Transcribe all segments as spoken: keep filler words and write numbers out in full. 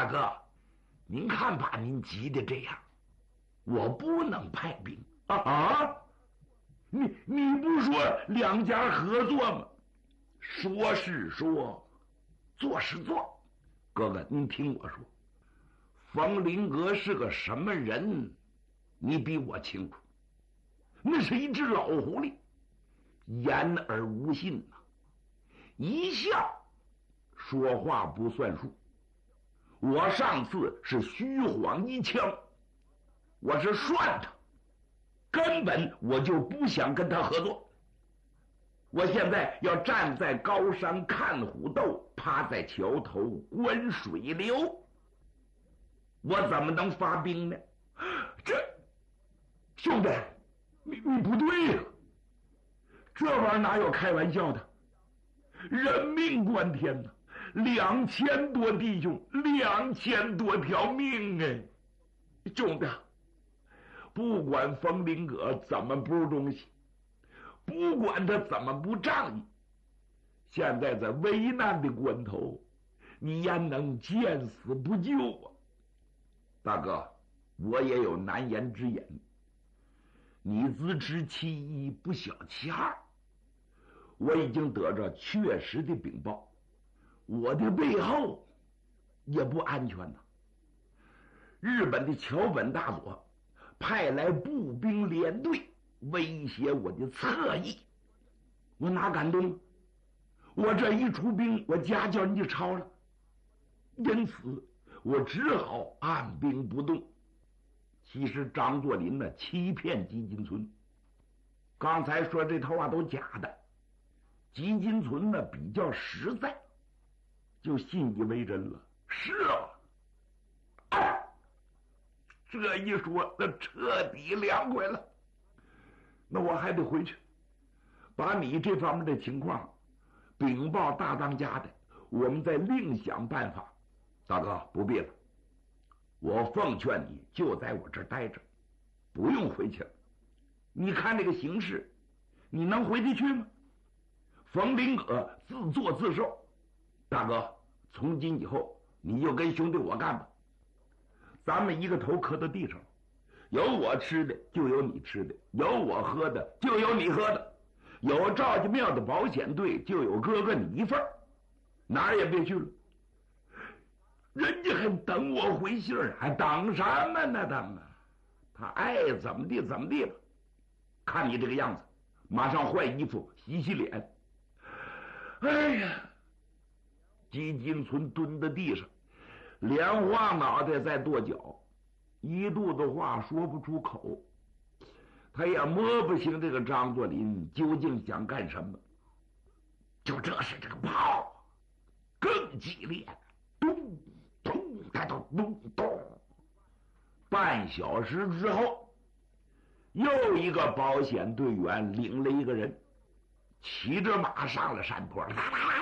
大哥，您看把您急的这样，我不能派兵啊！啊你你不说两家合作吗？说是说，做是做。哥哥，您听我说，冯林阁是个什么人，你比我清楚。那是一只老狐狸，言而无信呐、啊，一笑说话不算数。我上次是虚晃一枪，我是涮他，根本我就不想跟他合作。我现在要站在高山看虎斗，趴在桥头观水流，我怎么能发兵呢？这兄弟，你你不对呀、啊，这玩意儿哪有开玩笑的？人命关天呐、啊，两千多弟兄，两千多条命哎！兄弟，不管冯林阁怎么不是东西，不管他怎么不仗义，现在在危难的关头，你焉能见死不救啊？大哥，我也有难言之隐。你自持其一，不晓其二。我已经得着确实的禀报，我的背后也不安全呐。日本的桥本大佐派来步兵连队威胁我的侧翼，我哪敢动？我这一出兵，我家教人家抄了，因此我只好按兵不动。其实张作霖呢欺骗吉金村，刚才说这套话都假的。吉金村呢比较实在，就信以为真了。是啊，啊这一说那彻底凉快了。那我还得回去把你这方面的情况禀报大当家的，我们再另想办法。大哥不必了，我奉劝你就在我这儿待着，不用回去了。你看这个形势，你能回得去吗？冯林阁自作自受。大哥，从今以后你就跟兄弟我干吧，咱们一个头磕到地上，有我吃的就有你吃的，有我喝的就有你喝的，有赵家庙的保险队就有哥哥你一份，哪儿也别去了。人家还等我回信儿，还等什么呢？他们他爱怎么地怎么地吧。看你这个样子，马上换衣服洗洗脸。哎呀，吉金村蹲在地上，连晃脑袋在跺脚，一肚子话说不出口。他也摸不清这个张作霖究竟想干什么。就这时这个炮更激烈，咚咚他都咚咚。半小时之后，又一个保险队员领了一个人，骑着马上了山坡，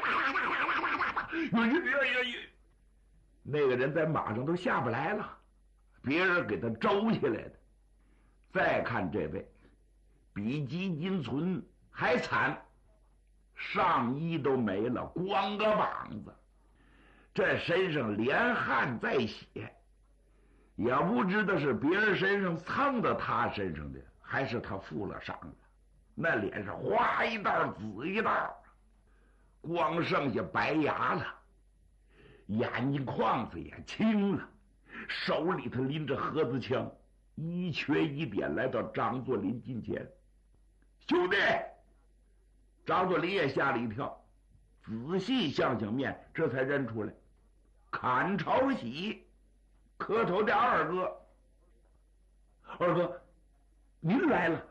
那个人在马上都下不来了，别人给他周起来的。再看这位，比吉金村还惨，上衣都没了，光个膀子，这身上连汗带血，也不知道是别人身上蹭到他身上的，还是他负了伤了。那脸上花一道紫一道，光剩下白牙了，眼睛眶子也青了，手里头拎着盒子枪，一瘸一点来到张作霖近前。兄弟！张作霖也吓了一跳，仔细想想面，这才认出来，砍朝喜，磕头的二哥。二哥，您来了。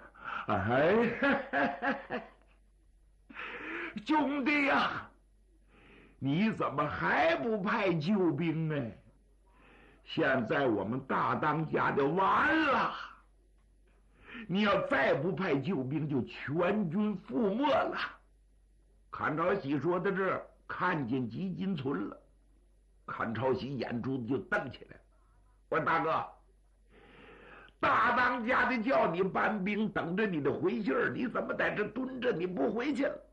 哎，兄弟呀、啊，你怎么还不派救兵呢？现在我们大当家的完了，你要再不派救兵，就全军覆没了。阚朝喜说到这儿，看见吉金村了，阚朝喜眼珠子就瞪起来了。我说大哥，大当家的叫你搬兵，等着你的回信儿，你怎么在这蹲着？你不回去了？